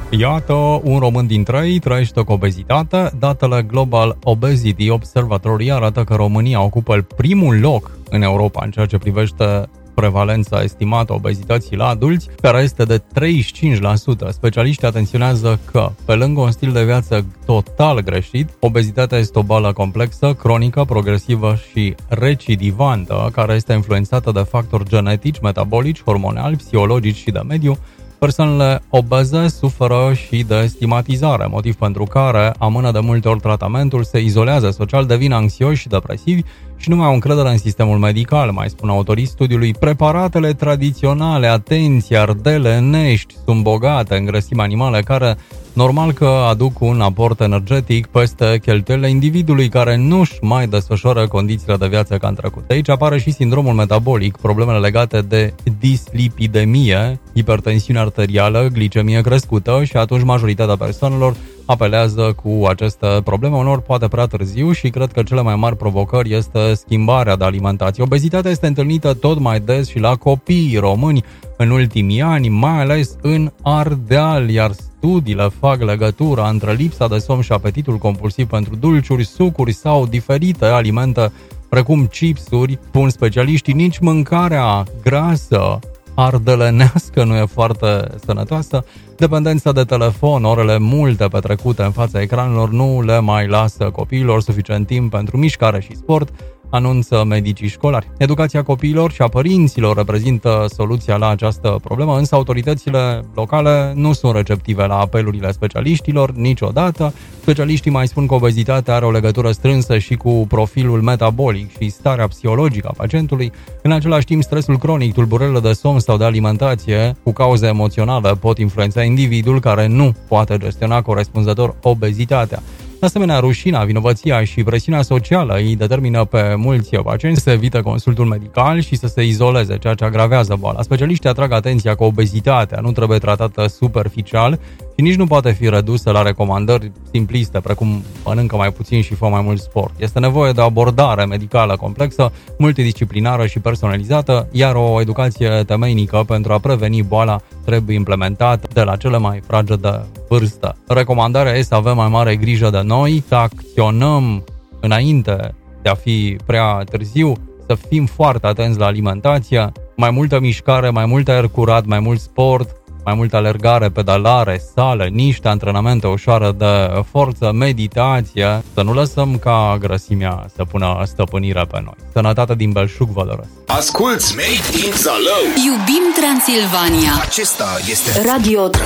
Iată, un român din 3 trăiește cu obezitate. Datele Global Obesity Observatory arată că România ocupă primul loc în Europa în ceea ce privește prevalența estimată obezității la adulți, care este de 35%. Specialiștii atenționează că, pe lângă un stil de viață total greșit, obezitatea este o boală complexă, cronică, progresivă și recidivantă, care este influențată de factori genetici, metabolici, hormonali, psihologici și de mediu. Persoanele obeze suferă și de stigmatizare, motiv pentru care amână de multe ori tratamentul, se izolează social, devin anxioși și depresivi și nu mai au încredere în sistemul medical, mai spun autorii studiului. Preparatele tradiționale, atenție, ardele, nești, sunt bogate în grăsimi animale care normal că aduc un aport energetic peste cheltuielile individului care nu-și mai desfășoară condițiile de viață ca în trecut. Aici apare și sindromul metabolic, problemele legate de dislipidemie, hipertensiune arterială, glicemie crescută și atunci majoritatea persoanelor apelează cu aceste probleme, unor poate prea târziu și cred că cele mai mari provocări este schimbarea de alimentație. Obezitatea este întâlnită tot mai des și la copiii români în ultimii ani, mai ales în Ardeal, iar studiile fac legătura între lipsa de somn și apetitul compulsiv pentru dulciuri, sucuri sau diferite alimente, precum chipsuri. Spun specialiștii, nici mâncarea grasă ardelenească nu e foarte sănătoasă. Dependența de telefon, orele multe petrecute în fața ecranelor nu le mai lasă copiilor suficient timp pentru mișcare și sport, anunță medicii școlari. Educația copiilor și a părinților reprezintă soluția la această problemă, însă autoritățile locale nu sunt receptive la apelurile specialiștilor niciodată. Specialiștii mai spun că obezitatea are o legătură strânsă și cu profilul metabolic și starea psihologică a pacientului. În același timp, stresul cronic, tulburările de somn sau de alimentație cu cauze emoționale pot influența individul care nu poate gestiona corespunzător obezitatea. De asemenea, rușinea, vinovăția și presiunea socială îi determină pe mulți pacienți să evite consultul medical și să se izoleze, ceea ce agravează boala. Specialiștii atrag atenția că obezitatea nu trebuie tratată superficial și nici nu poate fi redusă la recomandări simpliste, precum mănâncă mai puțin și fă mai mult sport. Este nevoie de o abordare medicală complexă, multidisciplinară și personalizată, iar o educație temeinică pentru a preveni boala trebuie implementată de la cele mai fragede vârstă. Recomandarea este să avem mai mare grijă de noi, să acționăm înainte de a fi prea târziu, să fim foarte atenți la alimentație, mai multă mișcare, mai mult aer curat, mai mult sport, mai multă alergare, pedalare, sală, niște antrenamente ușoare de forță, meditație, să nu lăsăm ca grăsimea să pună stăpânire pe noi. Sănătate din Belșug vă doresc! Asculți Made in Zalău! Iubim Transilvania! Acesta este Radio